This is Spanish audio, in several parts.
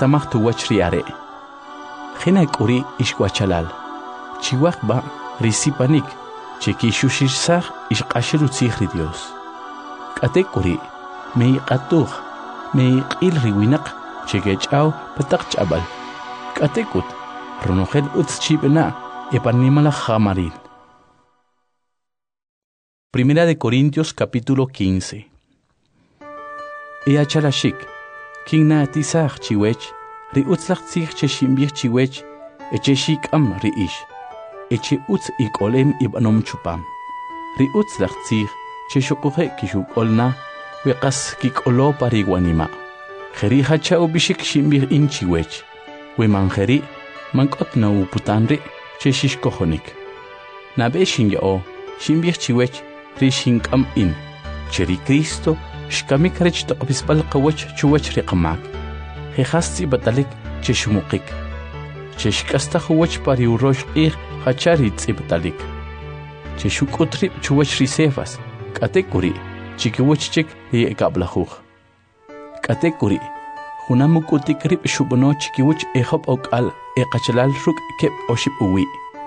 tamaj tuwach riare. Jena kuri ishkwachalal. Chiwakba risipanik. Cheki shushirsag ishqashiru tzihri Dios. Kate kuri mei qatuj mei qil riwinak chekechao patak chabal. Kate kut ronogel utschibena epanimala jamaril. Primera de Corintios capítulo 15. Chalashik, kingna tisach chiwech, ri utzlach tzich cheshimbich chiwech, echeshik am ri ish, eche utz ikolem ibanom chupam. Ri utzlach tzich cheshokuhe kishuk olna, wekas kikolo pariguanima. Jeri hacha ubishik shimbich in chiwech, we manjeri, mankot na uputanri, cheshish kohonik. Nabe shinyao, shimbich chiwech, rishink am in, cheri Cristo, shkamik rech taqbispal qawach chuwach riqmak. Jehasti batalik cheshumukik. Cheshkasta huwach pari urosh qir hachari tzibtalik. Cheshukutrib chuwach risefas. Katekuri, chikiwachchik ri ekablahuj. Katekuri, hunamukutik rib shubono chikiwach ehop okal ekachalal ruk kep oship uwi.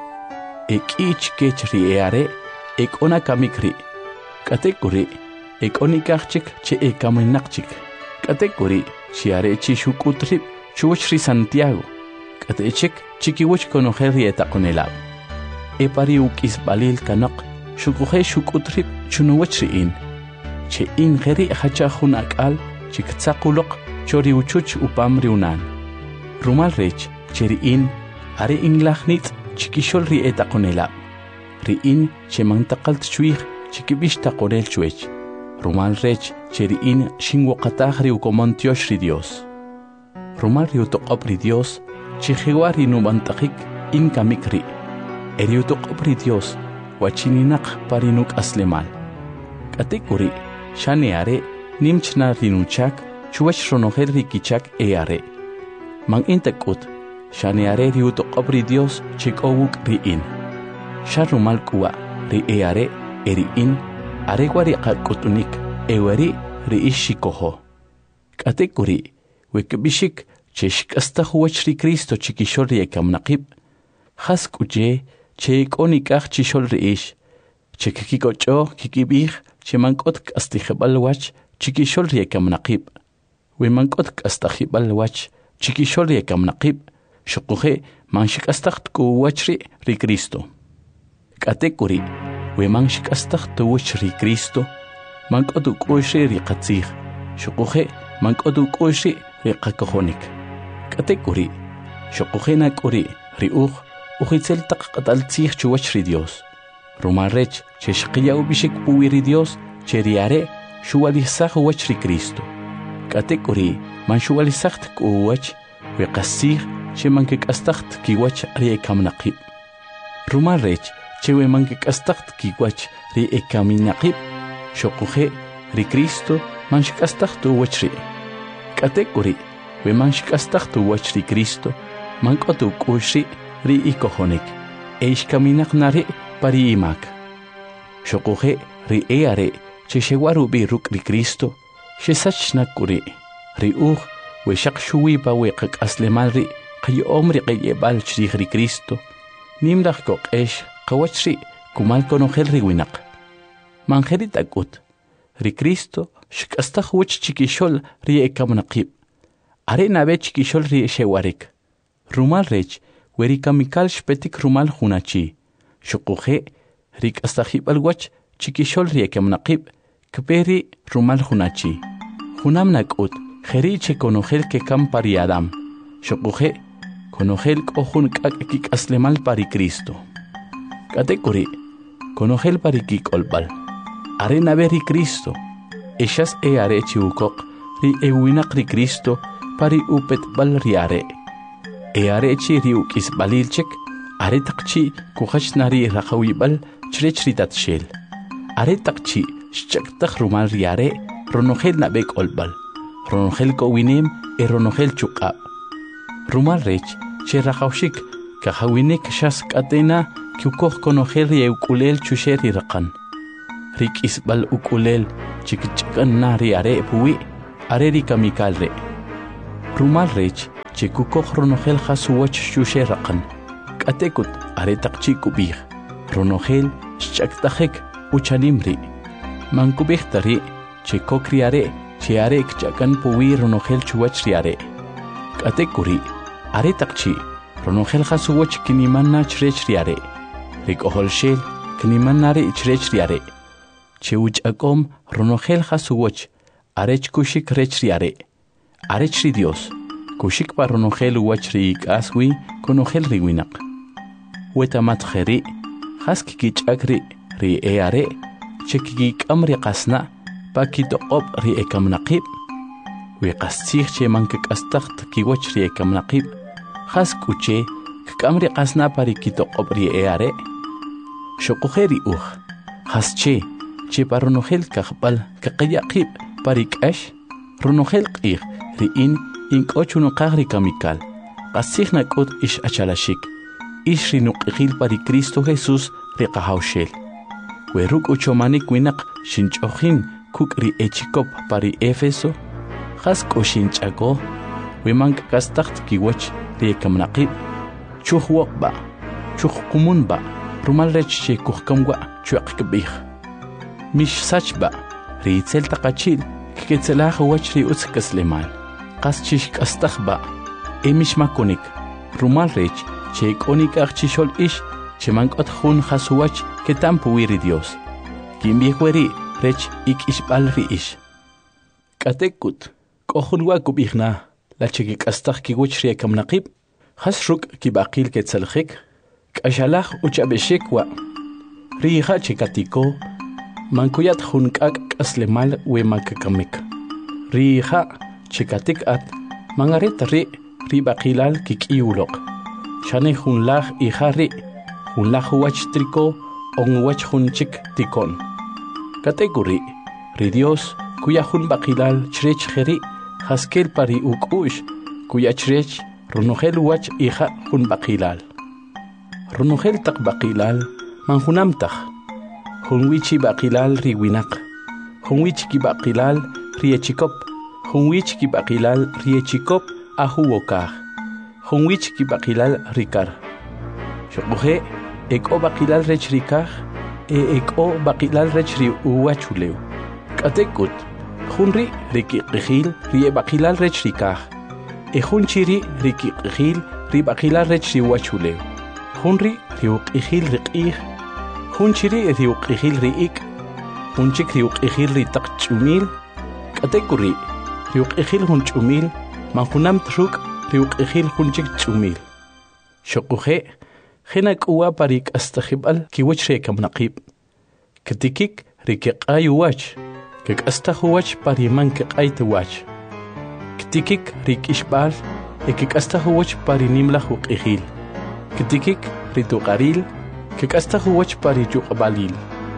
Ekich kech ri eare, ekona kamikri. Katekuri, ekonikachik che ekaminakchik. Katekuri, chiare chishukutrib chuwachri Santiago. Katechik chikiwach konoheri etakonelab. Epari ukis balil kanak, shukuhe shukutrib chunuwachri in. Che in geri hachahun akal, chiktsakulok, chori uchuch upamri unan. Rumal rech, cheri in, are inglachnit, chikisholri etakonelab. Ri in, che mantakalt chuich, chikibish takorel chuech. Rumal rech, cheri in, shinwokatahri ukomontioshri Dios. Rumal riutokopri Dios, chihiwari nubantakik in kamikri. Eriutokopri Dios, wachininak parinuk aslemal. Katekuri, shaneare, nimchna rinuchak, chuwach ronoher rikichak eare. Mang intakut, shaneare riutokopri Dios, chikowuk riin. Sharumal kuwa, ri eare, eri in, aregwari kakutunik, ewari riishikoho. Katekuri, wekbishik, cheshkasta huwach ri Cristo chikishol ri ekamnaqib. Hask uche, chekonikach chishol riish. Chekikikocho, kikibih, chemankot kastijebalwach, chikishol ri ekamnaqib. Wemankot kastajibalwach, chikishol ri ekamnaqib. Shokuhe, manshikastakt kuwachri ri Cristo. Katekuri, wemanshikastakt tuwach ri Cristo. Mankotu kushri ri katzih. Shokuhe, mankotu kushri ri kakohonik. Katekuri, shokuhena kuri ri ujitzel taqatal tzih chuwach ri Dios. Rumarech, cheshqiya ubishik puwi ri Dios, cheriare, shuwalisaj uwach ri Cristo. Katekuri, man shuwalisajt kuwach, weqasih, chemankikastakt kiwach ri ekamnaqib. Rumarech, chewe mankikastakt kiwach ri ekaminaqib, shokuhe ri Cristo, man shikastakt uwach ri. Katekuri, we manshikastakt uwach ri Cristo, mankotu kushri ri ikohonik, eishkaminak nari pari imak. Shokuhe ri eare, cheshewaru bi ruk ri Cristo, shesachna kuri, ri we shakshuwi pa we kak aslemal ri, kayo omri kayebal chri ri Cristo, nimdak kok kawachri, kumal konohel ri winak. Manjerit akut, ri Cristo, shikastach wach chikishol ri ekamnaqib. Are nabe chikishol ri shewarik. Rumal rech, weri kamikal shpetik rumal hunachi. Shukuhe, rik astahib alwach, chikishol ri ekamnaqib, kperi rumal hunachi. Hunam nakut, jeri che konohel ke kam pari Adam. Shukuhe, konohel kohun kik aslemal pari Cristo. Katekuri, konohel pari kik olbal. Are nabe ri Cristo. Eshas are chiukok, ri ewinak ri Cristo, pari upet bal riare. Eare chi riukis balilchek, are takchi kuhach nari rakawi bal chrechri tatshel. Are takchi shchaktak rumal riare, ronogel nabek olbal. Ronogel kowinem ronogel chukab. Rumal rech, che rakawshik, kahawinek shas katena, kiukoh konogel ri eukulel chusheri rakan. Rik isbal ukulel, chikichakan nari are puwi, are ri kamikal re. Rumal rech, chekukoj ronojel hasuwach shushe raqan k'atekut aretaq chikubij ronojel xch'aktajek uchalimri mankubij tari chekok riare chiare kchakan puwi ronojel chuwach riare k'atekuri aretaq chi ronojel hasuwach kinimanna chrech riare rik'ojolxel kinimanare ichrech riare cheuch'akom ronojel hasuwach arech kushik rech riare arech ri Dios kushik pa ronojel uwach ri ik'aswi konojel riwinaq wetamat kheri haski kich'akri ri eare chekik'am ri qasna pa kitoqob ri ekamnaqib wiqastzij che mankak'astaqt kiwach ri ekamnaqib hask'uche k'am ri qasna pa ri kitoqob ri eare xoquje ri uj hasche che pa ronojel kaqb'al kaqayaqib pa ri k'ax ronojel q'ij ri ink'och unuqaj ri kamikal qastzij nak'ut ix achalaxik ix ri nuq'ijil pa ri Cristo Jesús ri qajawxel we ruk'uchomanik winaq xinch'ojin kuk' ri echikop pa ri Éfeso jask'u xinch'ako we mankak'astaqt kiwach ri ekamnaqib chuj woqb'a chuj qumunb'a rumal rech che kujkamwa chuaq kb'ij mix sachb'a ri itzel taqachil kiketzelaj wach ri utz kaslemal qas chix k'astajb'a mix makonik rumal rech che k'onik aj chixol ix che mank'ot jun jasuwach ketam puwi ri Dios kinb'ij weri rech ik'ixb'al ri ix k'atekut k'ojun wa kub'ijna la che kik'astaj kiwach ri ekamnaqib jas ruk' kib'aqil ketzeljek k'axalaj uch'ab'exik wa ri ija che katiko mankuyat jun k'ak' k'aslemal we mankakamik ri ija che katik at mangaret ri b'aqilal kik'iwloq xane jun laj ija ri jun laj uwach triko on uwach jun chik tikon katekuri ri Dios kuya jun b'aqilal chrech jeri haskel pa ri uk'u'x kuya chrech ronojel uwach ija jun b'aqilal ronojel taq b'aqilal manjunamtaj jun wichi b'aqilal ri winaq jun wich kib'aqilal ri echikop jun wich kib'aqilal ri echikop aju wokaj jun wich kib'aqilal ri kar xoquje ek'o b'aqilal rech ri kaj ek'o b'aqilal rech ri uwach ulew k'atekut jun ri kiq'ijil ri b'aqilal rech ri kaj jun chiri ri kiq'ijil ri b'aqilal rech ri uwach ulew jun ri uq'ijil ri q'ij jun chiri ri uq'ijil ri ik jun chik ri uq'ijil ri taq ch'umil k'atekuri ri uq'ijil jun ch'umil manjunamt ruk' ri uq'ijil jun chik ch'umil xoquje jena k'uwa pa ri k'astajib'al kiwach ri ekamnaqib kitikik ri keq'ay uwach kek'astaj uwach pa ri man keq'ay tuwach kitikik ri k'ixb'al kek'astaj uwach pa ri nimlaj uq'ijil kitikik ri tuq'aril kek'astaj uwach pa ri yuq'b'alil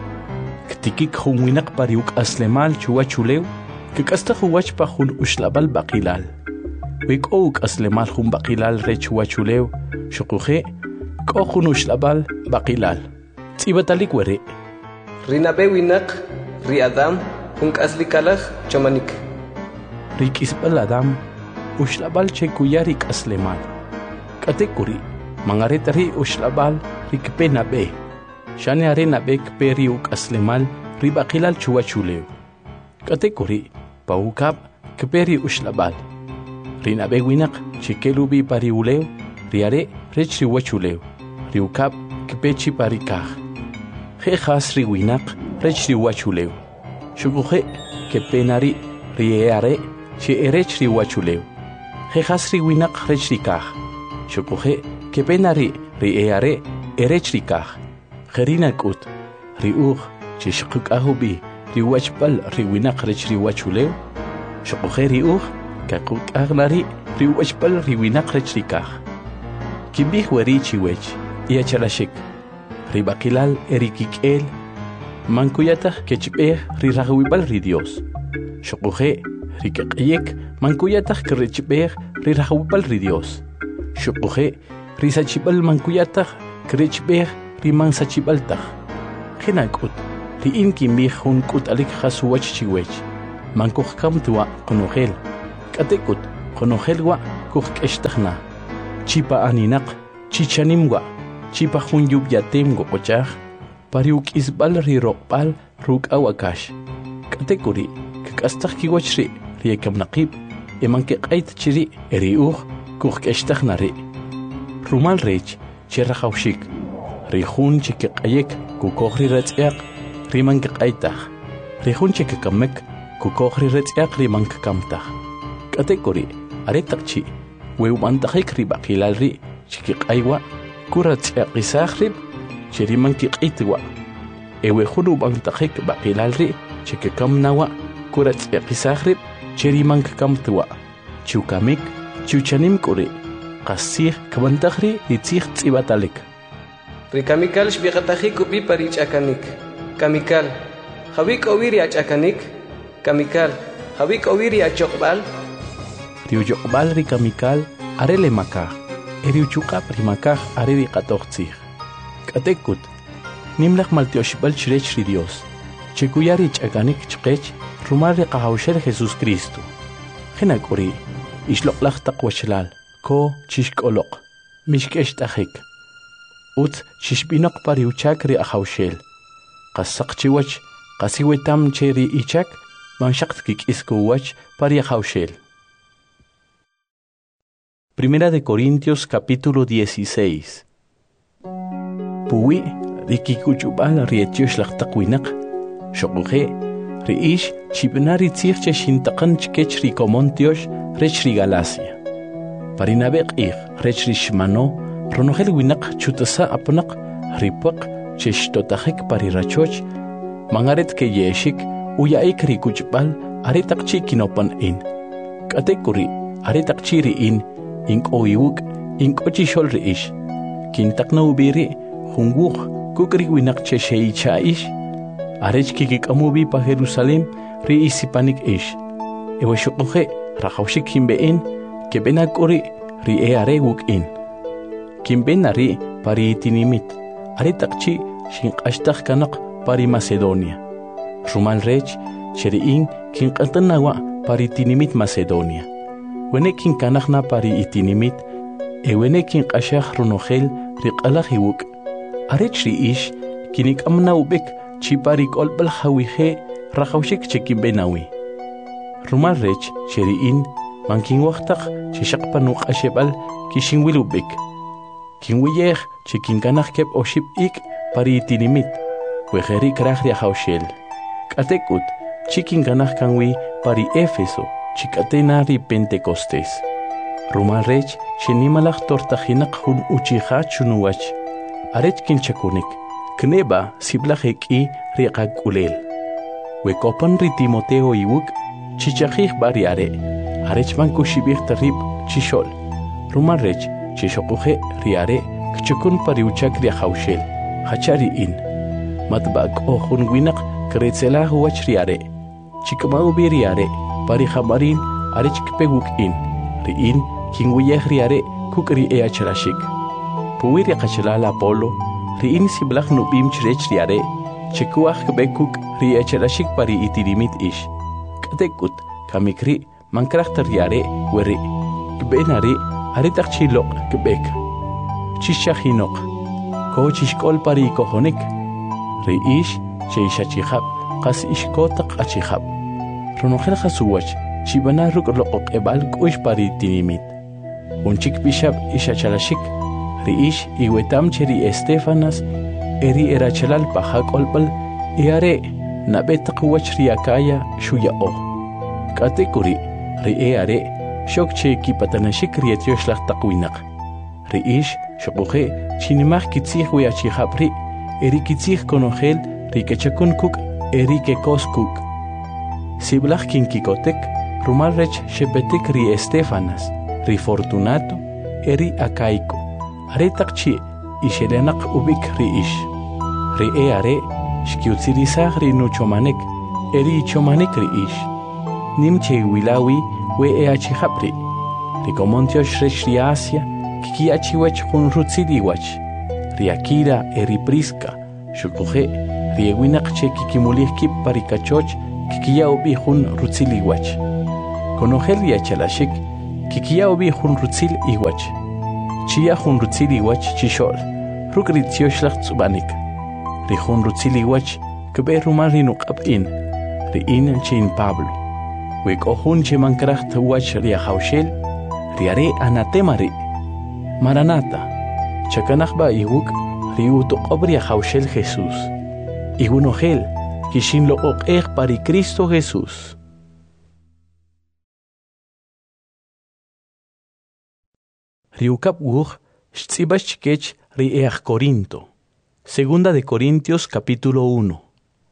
kitikik jun winaq pa ri uk'aslemal chuwach ulew kek'astaj uwach pa jun uxlab'al b'aqilal we k'o uk'aslemal jun b'aqilal rech uwach ulew xoquje k'o jun uxlab'al b'aqilal tz'ibatalik weri ri nab'e winaq ri Adam jun k'aslikalaj chomanik ri k'isb'al Adam uxlab'al che kuya ri k'aslemal k'atekuri mangaret ri uxlab'al ri kpe nab'e xane are nab'e kpe ri uk'aslemal ri b'aqilal chuwach ulew k'atekuri pa ukab kpe ri uxlab'al ri nab'e winaq che kelubi pa ri ulew ri are rech ri wach ulew ri ukab kpe chi pa ri kaj jejas ri winaq rech ri wach ulew xukuje kpe nari ri are che erech ri wach ulew jejas ri winaq rech ri kaj xukuje kpe nari ri are erech ri kaj jerina k'ut ri uj che xquk'ajubi ri wachb'al ri winaq rech ri wach ulew xukuje ri uj kakuk'aj nari ri wachb'al ri winaq rech ri kaj kinb'ij weri chiwech y achalaxik ri b'aqilal eri kik'el mankuyataj kechb'ej ri rajwib'al ri Dios xukuje ri keq'yek mankuyataj kirechb'ej ri rajwib'al ri Dios xukuje ri sachib'al mankuyataj kirechb'ej ri mansachib'al taj jena k'ut ri kinb'ij jun k'ut'alik jas uwach chiwech mankujkam tuwa qonojel k'atekut qonojel wa kuk k'extajna chipa aninaq chichanimwa chipa junyub yatemgo qochaj pari uk'isb'al ri roqb'al ruk'awakash k'atekuri k'astaj kiwach ri riekamnaqib eman keq'ayt chiri eri uj kuk k'extajna ri rumal rech cherrajawshik ri jun chikeq'ayek kukoj ri retz'yaq riman keq'aytaj ri jun chikekamek kukoj ri retz'yaq riman kekamtaj k'atekuri aretaq chi wewb'antajik ri b'aqilal ri chikiq'aywa kuratz'yaqisaj rib chiriman kiq'itwa ewe jun ub'antajik b'aqilal ri chikekamnawa kuratz'yaqisaj rib chiriman kekamtwa chiukamik chiuchanim k'uri qasij kabantaj ri ritzij tz'ibatalik Rikamikal shbiqatajik upi parich'akanik kamikal jawik owiri ach'akanik kamikal jawik owiri achoqb'al riuyoqb'al rikamikal arele makaj eriuchuqap rimakaj are riqatoj k'atekut nimlaj maltioxib'al chirech ri Dios chikuya rich'akanik chqech rumal riqajawxel Jesús Cristo jena k'uri ixloq'laj taq wachlal ko chixk'oloq mixk'ext'ajik utz chixb'inoq pariuchak ri ajawxel qasaq chiwach qasiwetam che ri ichak manxaqt kik'iskuwach pari ajawxel. Primera de Corintios capítulo 16. Puwi rikikuchub'al rietiox laqtaqwinaq xoquje riix chib'na ritzij che xintaqan chkech ri Comontiox rech ri Galacia parinabe q'ij rech ri xmano ronojel winaq chutasa apnaq ripaq che xtotajik pari rachoch mangaret ke yexik uyaik ri kuchb'al aretaq chi kinopan in k'atekuri aretaq chi ri in ink'oiwuk ink'ochi xol riix kintaqna ubiri junguj kukri winaq che xeichaish arech kikik'amubi pa Jerusalem ri isipanik ix ewe xoquje rajawxik kinbe'in keb'ena k'uri ri are wuk'in kinb'ena ri pari itinimit aretaq chi xinq'axtaj kanaq pari Macedonia rumal rech cheri'in kinq'atanawa pari itinimit Macedonia wene kinkanajna pari itinimit ewene kinq'axaj runojel riq'alaj iwuk' arech ri'ix kinik'amna ub'ik chi pari k'olb'al jawije rajawxik che kinb'enawi rumal rech cheri'in man kinwajtaq chi xaqpa nuq'axeb'al kixinwil ub'ik kinwiyej chi kinkanaj keb' oxib' ik' pari itinimit wejeri kraj ri ajawxel k'atek'ut chi kinkanaj kanwi pari Éfeso chi k'atena ri Pentecostés rumal rech xenimalaj tortajinaq jun uchija chunuwach arech kinchakunik kneba siblaj ek'i ri qak'ulel wekopan ri Timoteo iwuk chichajij bari arech man kuxib'ij tarib chixol rumal rech chixoquje ri kchukun pari uchak ri ajawxel hachari in matba'k'o jun winaq kretzelaj wach ri chik'ma'ubi ri pari jamarin arech kpe wuk'in ri in kinwiyej ri kuk' ri acharaxik puwi ri qachalal Apolo ri in siblaj nub'im chirech ri chikuaj kbe kuk' ri acharaxik pari itinimit ix k'atek'ut kamikri mankrajta ri weri kb'ena ri aretaq chiloq kb'ek chixajinoq ko chixk'ol pari ikojonik ri ix che ixachijab qas ixkotaq achijab ronojel jasuwach chib'ana ruk' loq'oq'eb'al k'u'x pari itinimit junchik pixab ixachalaxik ri ix iwetam che ri Estefanas eri erachalal paja k'olb'al nab'e taq wach ri Acaya xuya'oj k'atekuri ri xok che kipatanaxik ri etiox laj taq winaq ri ix xoquje chinimaj kitzij wi achijab ri eri kitzij konojel ri kechakun kuk' eri kekos kuk' siblaj kinkikotek rumal rech xepetik ri Estefanas ri Fortunato eri Acaico aretaq chi ixelenaq ub'ik ri ix ri xkiutzirisaj ri nuchomanek eri ichomanek ri ix nim che wilawi we achijab ri Comontiox rech ri Asia kikiachiwach jun rutziliwach ri Aquila eri Prisca xoquje ri ewinaq che kikimulij kib pari kachoch kikiya ub'i jun rutziliwach konojel ri achalaxik kikia obi hun rutzil iwach. Chia hun rutzil iwach chishol. Ruk ritiosh lach tsubanik. Ri hun rutzil iwach kebe rumal rinuk in. Ri in chin Pablo. Wek ohun che mankracht wach ria haushel. Riare anatema ri. Maranata. Chakanachba iwuk riuto obria haushel Jesús. Igunogel kishin lo ok pari Cristo Jesús. Riukap wuch shtzibashkech riech Corinto. Segunda de Corintios capítulo 1.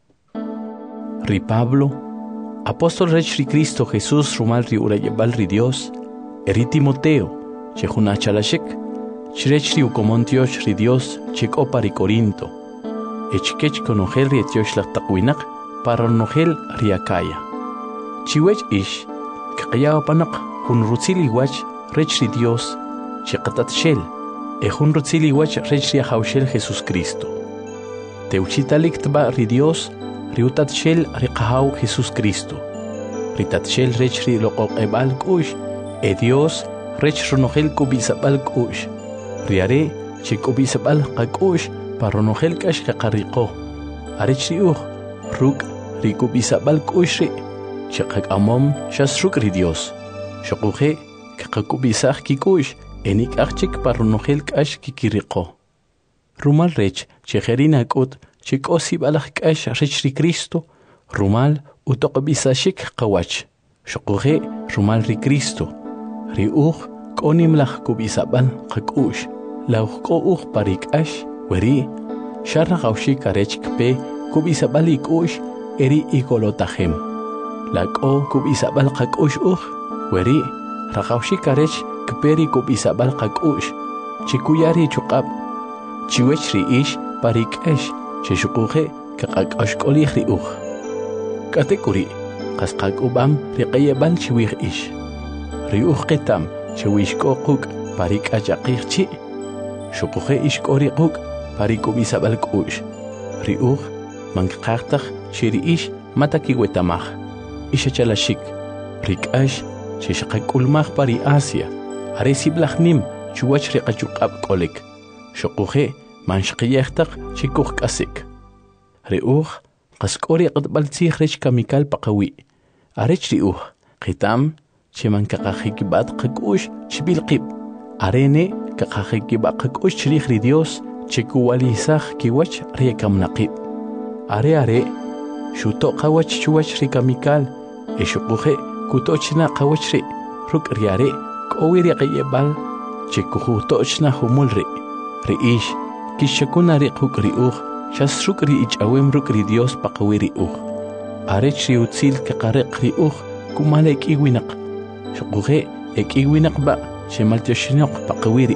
Ri Pablo, apóstol rech ri Cristo Jesús rumal ri urayebal ri Dios, eri Timoteo, chejuna chalashek, chirech ri ukomontiosh ri Dios, chek opa ri Corinto, echkech konogel ri etiosh lak takwinak, para nogel ri Acaya. Chiwech ish, kaya opanak, hun rutzili wach, rech ri Dios, chekatat shel, hun rutzili wach rech ri haushel Jesus Cristo. Teuchitalik tba ri Dios, riutat shel ri qahau Jesus Cristo. Ritat shel rech ri loqoq ebal kush, Dios rech ronogel kubisabal kush. Riare chikubisabal qakush paronogel kash qariqo. Arech ri ruk ri kubisabal kush ri. Chikak amom shasruk ri Dios. Shokuhe kakubisah kikush. Enik achik paronogel kash kikiriqo. Rumal rech chejerina kut chikosi balach kash rech ri Cristo. Rumal utoqbisashik qawach. Shokuhe rumal ri Cristo. Ri konim lach kubisabal qakush. Lauch ko parik ash weri. Sharra gaushik arech kpe kubisabal ikush eri ikolotahem. Lako kubisabal qakush weri. Ragaushik arech kperi kubisabal qakush. Chikuyari chukab. Chiwech ri ish parik ash. Cheshukuhe kaqakosh kolih ri Katekuri qasqak ubam riqayebal chiwih ish. Ri ketam chewishko quk parik achaqirchi. Shukuhe ish kori quk parik kubisabal kush. Ri manqaqtaq shiri ish mataki wetamaj. Isha chalashik. Rik ash cheshqakulmaj pari Asia. Aresiblachnim chuwach riqachukab kolik. Shukuhe manshqiyaqtaq chikuq kasik. Ri qaskori qatbaltzih rech kamikal paqawi. Arech ri qitam cheman kaqajikibat qakush chibilqib. Arene kaqajikibat qakush chirih ri Dios chikuwalisaj kiwach rikamnaqib. Are shuto qawach chuwach ri kamikal eshuquje kutochna qawach ri ruk riare qowiri qayebal chikujutochna humul ri ish kishakuna ri quk ri shasruk ri ichawem ruk ri Dios paqawiri Arech ri utzil kaqariq ri kumalek iwinaq. Shuquje iwinaq ba shemaltioshinoq paqawiri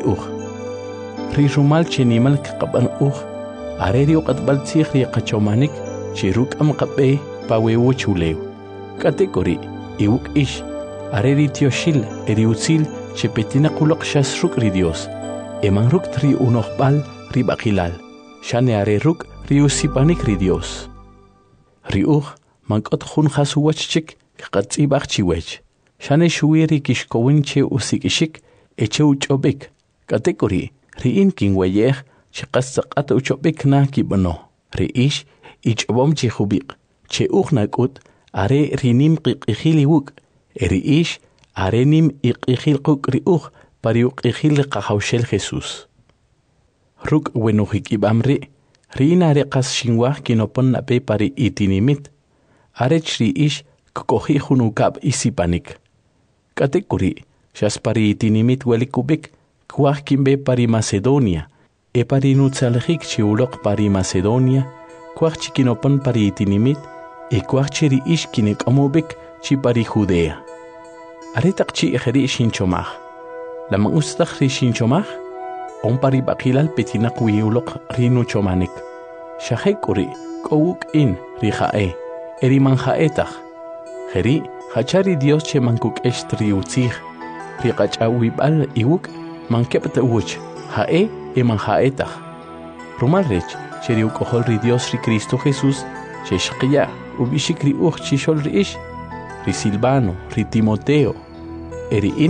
Ri rumal chenimal kaqaban are ri qatbaltzih ri qachomanik chiruk am qabe pawewu chulew. Kategori iwuk ish are ri tioshil eri utzil chepetina qulaq shasruk ri Dios. Eman ruk tri unoqbal ri baqilal. Shane are ruk ri usipanik ri Dios. Ri mankot khun khasuwachchik qatzibaq chiwech. Shane shuwiri kishkowinche usikishik eche uchobik. Kategori ri inkin weyeh chiqassaqat uchobik na kibano. Ri ish ichobom chihubik. Che nakut are rinim qiqihili wuk. Eri ish are nim iqihil quk ri pari uqihil qahawshel Jesus. Ruk wenuhik ibamri Rina reqas shinwah kinopon nape pari itinimit. Arech ri ish kukohi hunukab isipanik. Katekuri shas pari itinimit welikubik kuah kimbe pari Macedonia. E pari nutsalhik chiulok pari Macedonia. Kuah chikinopon pari itinimit. E kuah chiri ish kinek amubik chi pari Judea. Aretak chi ejeri shinchomah. Lamang ustak ri shinchomah. On pari bakilal petinak wiulok rinu chomanik. Shahekuri kowuk in rijae. Eri manjaetach. Jeri hachari Dios che mankuk estri utzih. Riqacha wibal iwuk mankepta uch. Jae e manjaetach. Rumalrech cheri ukohol ri Dios ri Cristo Jesús. Che shqiya ubishik ri chishol ri ish. Ri Silvano, ri Timoteo. Eri in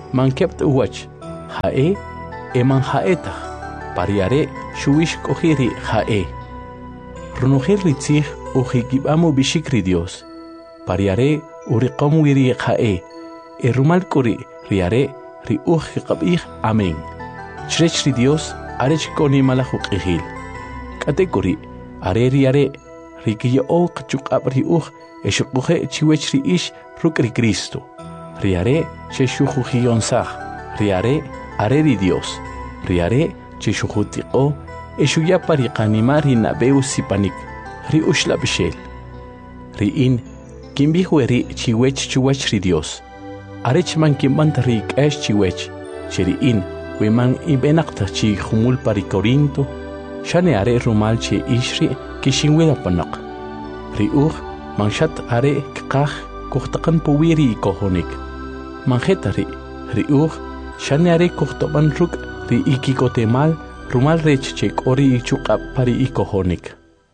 man kept uwach hae eman haetach pariare shuish kohiri hae runojir ritzig ujigibamo bishikri Dios pariare uriqom wiri hae rumal kuri riare ri qabih amen Chrechri Dios arech koni malajuk ihil kategori are riare rikiyo qchuqabri eshuquje chiwechri ish rukri Cristo riare cheshujujionsaj riare areri Dios riare cheshujutiqo eshuya pariqanimari nabeu sipanik ri ushla bishel riin kimbihueri chiwech chuwachri Dios arech man kimbanta ri kash chiwech cheriin weman ibenaqta chi khumul pari Corinto shane are rumal chi ishri kishinwela panaq riuj manshat are kqaj kuhtaqan puwiri kohonik manjetari riuj shane are kuhtoban ruk ri ikikotemal rumal rech che kori chuqap pari ikohonik.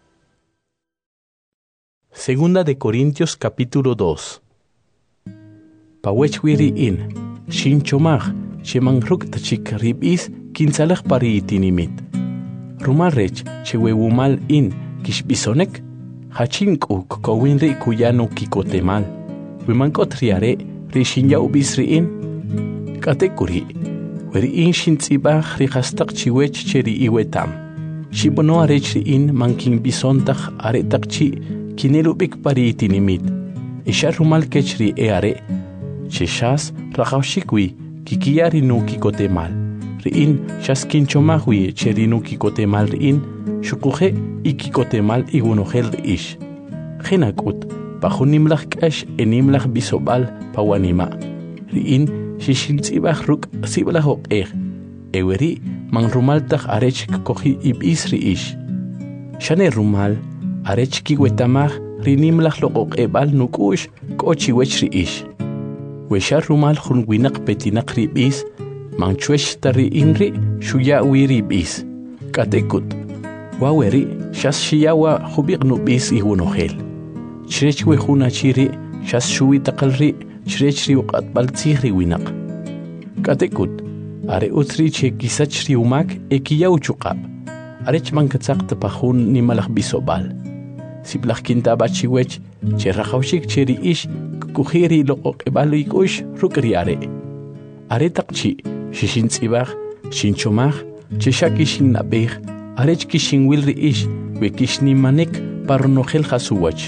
Segunda de Corintios capítulo 2. Pawechwiri in shinchomaj sheman ruk tachik ribis kinsalaj pari itinimit rumal rech chewewumal in kishbisonek hachinku kowin ri kuyano kikotemal wimankot riare ri shinya ubisri in katekuri weri in shintzibaj ri hastaq chiwech cheri iwetam shibono arech ri in mankin bisontaj aretak chi kinelubik pari itinimit isha rumal kechri eare cheshas rajawshikwi kikiyari no kikotemal riin shaskinchomahwi cheri no kikotemal riin shukuje ikikotemal igunojel ish genakut pajunimlaj kash enimlaj bisobal pawanima riin shishintzibaj ruk siblaj oqej eweri man rumaltaj arech koji ibisri ish shane rumal arech kiwetamaj rinimlaj loqoqebal nukush kochiwechri ish wesha rumal junwinak petinak ribis manchwesh tari inri shuya wiribis katekut waweri shas shiyawa hubiq nubis igunojel chrechwe juna chiri shas shuwi taqalri chrechri uqatbal tzihri winak katekut are utri che kisachri umak ekiyaw chuqab arech mankatzaq tapajun nimalaj bisobal siblaj kintabachiwech che rajawshik cheri ish kujiri loqoqebalo ikush rukriare are taqchi shishintzibaj shinchomaj cheshakishin nabej arech kishinwil ri ish wekishnimanek parnojel hasuwach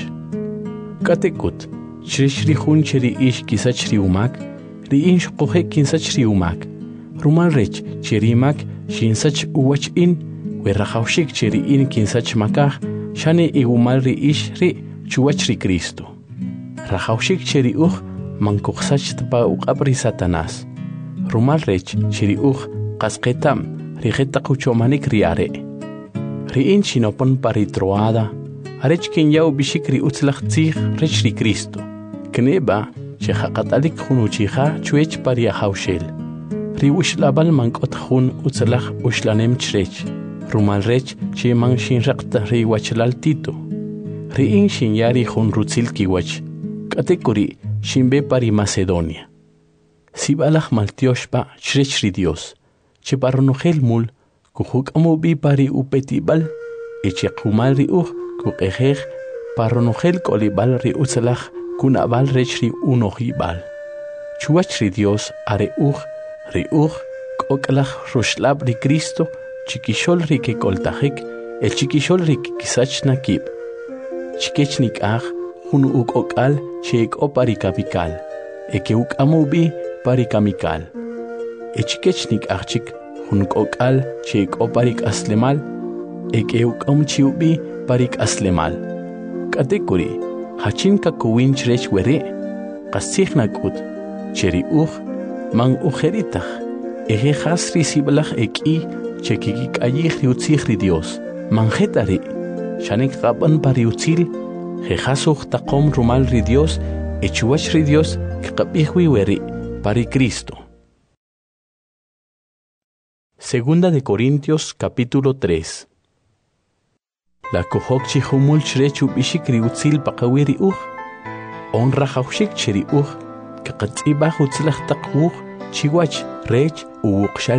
katekut chreshri jun cheri ish kisachri umak ri insh qoje kinsachri umak rumal rech cherimak shinsach uwach in werajawshik cheri in kinsach makaj shane igumal ri ish ri chuwachri Cristo rajawshik cheri uj mankuqsach tpa uqabri Satanás rumal rech cheri uj qasqetam rijeta quchomanik riare riin chinopon paritroada arech kinyaw bishikri utzlaj tzij rechri Cristo kneba chehaqatalik junuchija chuech pariajawshel riush labal mankot jun utzlaj ushlanem chrech rumal rech che man shinraqta riwachlal tito riin shinyari jun rutzil kiwach katekuri shimbe pari Macedonia sibalaj maltioshpa chrechri Dios che parnojel mul kujuk amubi pari upetibal eche kumal ri uj kuqejej parnojel kolibal ri utzlaj kunabal rechri unojibal chuachri Dios are uj ri uj koklaj rushlab ri Cristo chikishol ri ke koltajik el chikishol ri kisach nakib chikechnik aj junu ukokal chek opari kapikal eke uk amubi pari kamikal echikechnik ajchik junu okal chek oparik aslemal eke uk amchiubi parik aslemal katekuri hachinka kuwin chrech were qasihna kut cheri uj man ujeritaj eje hasri siblaj eki chekiki kayih riutzihri Dios manjetari shanek qaban pariutzil jejasuj taqom rumal ri Dios echuach ri Dios kqabihwi weri pari Cristo. Segunda de Corintios capítulo 3. La kohok chihumul chrechu bishikri utzil paqawiri uj on rajawshik cheri uj kaqatzibaj utzilaj taqwuj chiwach rech uwuqsha